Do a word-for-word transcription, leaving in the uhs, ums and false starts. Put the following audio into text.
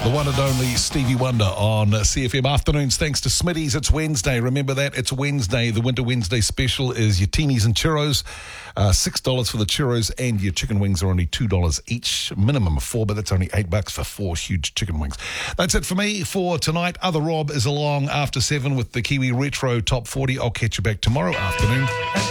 The one and only Stevie Wonder on C F M Afternoons. Thanks to Smitty's. It's Wednesday. Remember that. It's Wednesday. The Winter Wednesday special is your teenies and churros. Uh, six dollars for the churros, and your chicken wings are only two dollars each. Minimum of four, but that's only eight bucks for four huge chicken wings. That's it for me for tonight. Other Rob is along after seven with the Kiwi Retro Top forty. I'll catch you back tomorrow afternoon.